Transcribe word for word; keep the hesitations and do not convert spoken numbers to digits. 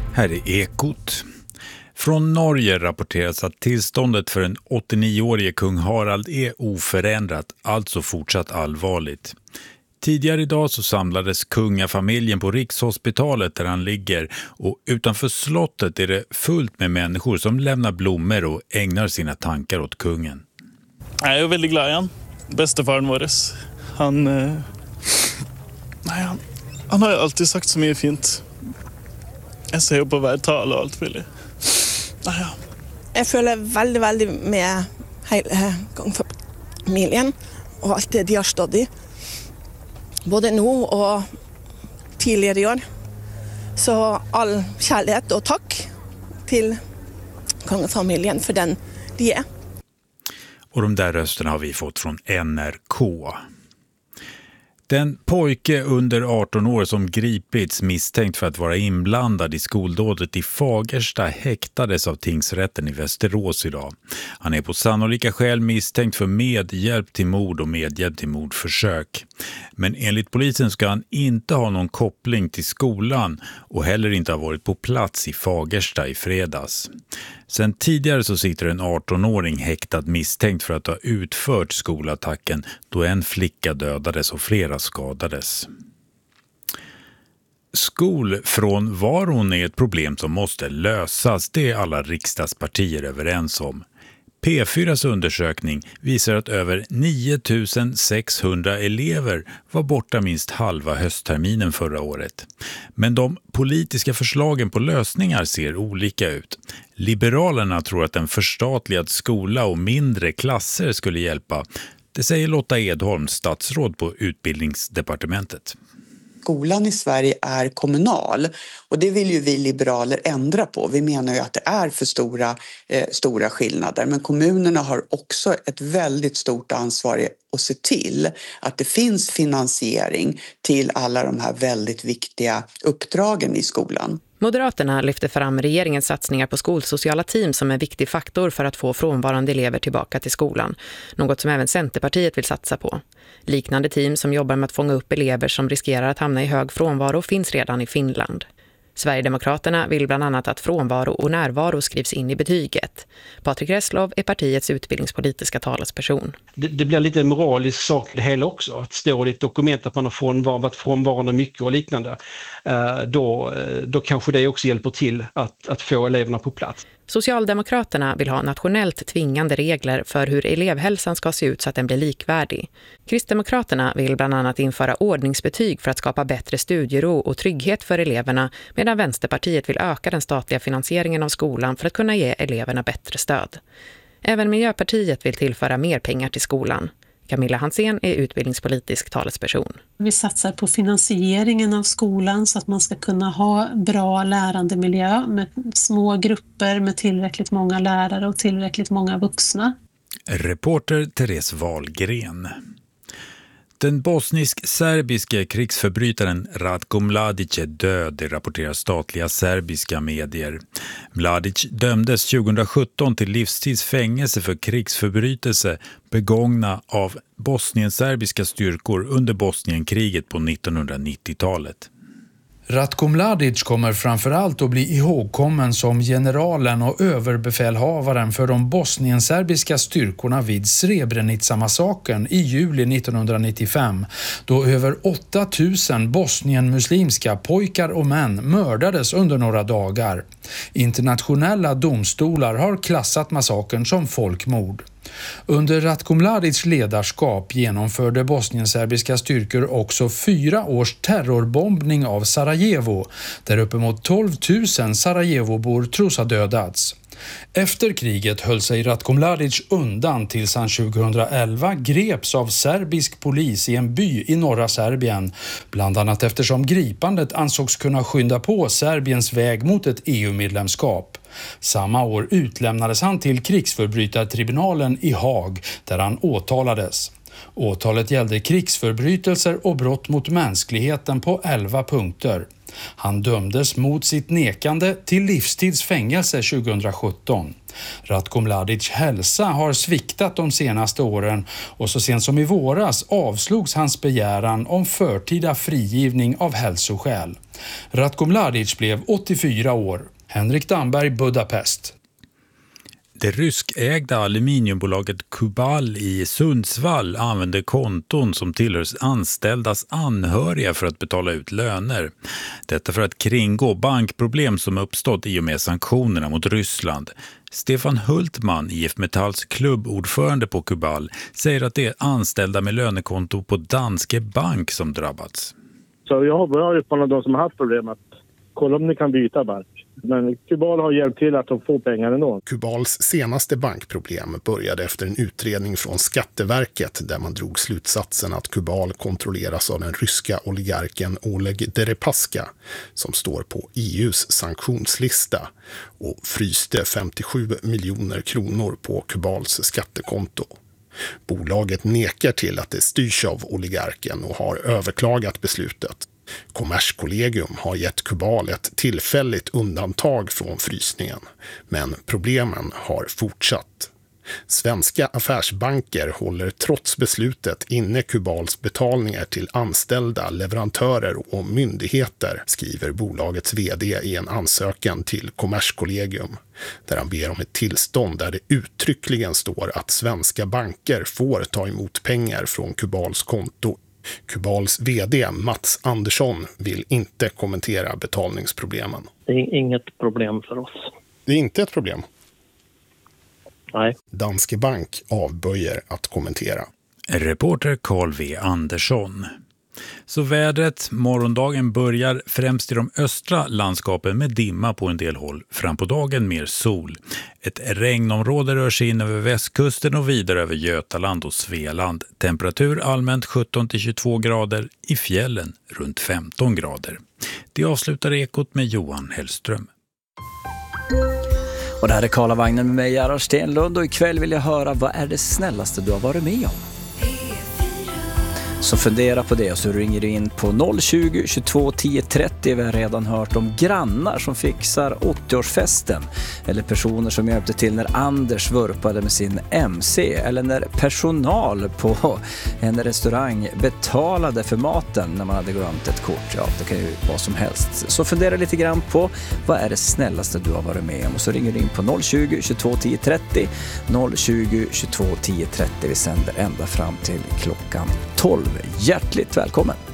Här är Ekot. Från Norge rapporteras att tillståndet för den åttionioårige kung Harald är oförändrat, alltså fortsatt allvarligt. Tidigare idag så samlades kungafamiljen på Rikshospitalet där han ligger, och utanför slottet är det fullt med människor som lämnar blommor och ägnar sina tankar åt kungen. Jag är väldigt glad i han. Bestefaren vår. Han, eh... Nej, han, han har alltid sagt så mycket fint. Jeg ser jo på hver tale og alt mulig. Ah, ja. Jeg føler veldig, veldig med hele kongefamilien og alt det de har stått i. Både nå og tidligere i år. Så all kjærlighet og takk til kongefamilien for den de är. Och de där rösterna har vi fått från N R K. Den pojke under arton år som gripits misstänkt för att vara inblandad i skoldådet i Fagersta häktades av tingsrätten i Västerås idag. Han är på sannolika skäl misstänkt för medhjälp till mord och medhjälp till mordförsök. Men enligt polisen ska han inte ha någon koppling till skolan och heller inte ha varit på plats i Fagersta i fredags. Sen tidigare så sitter en arton-åring häktad misstänkt för att ha utfört skolattacken då en flicka dödades och flera skadades. Skolfrånvaron är ett problem som måste lösas, det är alla riksdagspartier överens om. P fyras undersökning visar att över nio tusen sexhundra elever var borta minst halva höstterminen förra året. Men de politiska förslagen på lösningar ser olika ut. Liberalerna tror att en förstatligad skola och mindre klasser skulle hjälpa. Det säger Lotta Edholm, statsråd på Utbildningsdepartementet. Skolan i Sverige är kommunal och det vill ju vi liberaler ändra på. Vi menar ju att det är för stora, eh, stora skillnader, men kommunerna har också ett väldigt stort ansvar att se till att det finns finansiering till alla de här väldigt viktiga uppdragen i skolan. Moderaterna lyfter fram regeringens satsningar på skolsociala team som en viktig faktor för att få frånvarande elever tillbaka till skolan. Något som även Centerpartiet vill satsa på. Liknande team som jobbar med att fånga upp elever som riskerar att hamna i hög frånvaro finns redan i Finland. Sverigedemokraterna vill bland annat att frånvaro och närvaro skrivs in i betyget. Patrik Reslow är partiets utbildningspolitiska talesperson. Det, det blir lite en moralisk sak det hela också. Att stå i ett dokument att man har frånvarat frånvarande mycket och liknande. Eh, då, då kanske det också hjälper till att, att få eleverna på plats. Socialdemokraterna vill ha nationellt tvingande regler för hur elevhälsan ska se ut så att den blir likvärdig. Kristdemokraterna vill bland annat införa ordningsbetyg för att skapa bättre studiero och trygghet för eleverna, medan Vänsterpartiet vill öka den statliga finansieringen av skolan för att kunna ge eleverna bättre stöd. Även Miljöpartiet vill tillföra mer pengar till skolan. Camilla Hansén är utbildningspolitisk talesperson. Vi satsar på finansieringen av skolan så att man ska kunna ha bra lärandemiljö med små grupper med tillräckligt många lärare och tillräckligt många vuxna. Reporter Therese Wahlgren. Den bosnisk-serbiske krigsförbrytaren Ratko Mladic är död, det rapporterar statliga serbiska medier. Mladic dömdes tjugohundrasjutton till livstidsfängelse för krigsförbrytelse begångna av bosnienserbiska styrkor under Bosnienkriget på nittonhundranittiotalet. Ratko Mladic kommer framförallt att bli ihågkommen som generalen och överbefälhavaren för de bosnienserbiska styrkorna vid Srebrenica-massakern i juli nittonhundranittiofem, då över åtta tusen bosnienmuslimska pojkar och män mördades under några dagar. Internationella domstolar har klassat massakern som folkmord. Under Ratko Mladics ledarskap genomförde bosnienserbiska styrkor också fyra års terrorbombning av Sarajevo, där uppemot tolv tusen Sarajevobor tros ha dödats. Efter kriget höll sig Ratko Mladic undan tills han tjugohundraelva greps av serbisk polis i en by i norra Serbien, bland annat eftersom gripandet ansågs kunna skynda på Serbiens väg mot ett E U-medlemskap. Samma år utlämnades han till krigsförbrytartribunalen i Haag där han åtalades. Åtalet gällde krigsförbrytelser och brott mot mänskligheten på elva punkter. Han dömdes mot sitt nekande till livstidsfängelse tjugohundrasjutton. Ratko Mladics hälsa har sviktat de senaste åren och så sent som i våras avslogs hans begäran om förtida frigivning av hälsoskäl. Ratko Mladic blev åttiofyra år. Henrik Damberg, Budapest. Det ryskägda aluminiumbolaget Kubal i Sundsvall använder konton som tillhör anställdas anhöriga för att betala ut löner. Detta för att kringgå bankproblem som uppstått i och med sanktionerna mot Ryssland. Stefan Hultman, I F Metalls klubbordförande på Kubal, säger att det är anställda med lönekonto på Danske Bank som drabbats. Så jag har uppmanat de som har haft problem att kolla om ni kan byta bank. Men Kubal har hjälpt till att de får pengar ändå. Kubals senaste bankproblem började efter en utredning från Skatteverket där man drog slutsatsen att Kubal kontrolleras av den ryska oligarken Oleg Deripaska som står på E U:s sanktionslista och fryste femtiosju miljoner kronor på Kubals skattekonto. Bolaget nekar till att det styrs av oligarken och har överklagat beslutet. Kommerskollegium har gett Kubal ett tillfälligt undantag från frysningen, men problemen har fortsatt. Svenska affärsbanker håller trots beslutet inne Kubals betalningar till anställda, leverantörer och myndigheter, skriver bolagets vd i en ansökan till Kommerskollegium, där han ber om ett tillstånd där det uttryckligen står att svenska banker får ta emot pengar från Kubals konto. Kubals vd Mats Andersson vill inte kommentera betalningsproblemen. Det är inget problem för oss. Det är inte ett problem? Nej. Danske Bank avböjer att kommentera. Reporter Carl V. Andersson. Så vädret, morgondagen börjar främst i de östra landskapen med dimma på en del håll. Fram på dagen mer sol. Ett regnområde rör sig in över västkusten och vidare över Götaland och Svealand. Temperatur allmänt sjutton till tjugotvå grader, i fjällen runt femton grader. Det avslutar Ekot med Johan Hellström. Och det här är Karlavagnen med mig, Gerhard Stenlund, och ikväll vill jag höra vad är det snällaste du har varit med om? Så fundera på det och så ringer du in på noll tjugo, tjugotvå, tio trettio. Vi har redan hört om grannar som fixar åttioårsfesten. Eller personer som hjälpte till när Anders vurpade med sin M C. Eller när personal på en restaurang betalade för maten när man hade glömt ett kort. Ja, det kan ju vara som helst. Så fundera lite grann på vad är det snällaste du har varit med om. Och så ringer du in på noll tjugo, tjugotvå, tio trettio. noll tjugo, tjugotvå, tio trettio. Vi sänder ända fram till klockan tolv. Hjärtligt välkommen!